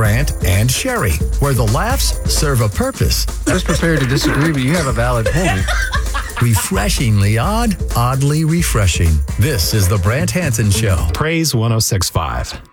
Brant and Sherry, where the laughs serve a purpose. I was prepared to disagree, but you have a valid point. Refreshingly odd, oddly refreshing. This is the Brant Hansen Show. Praise 106.5.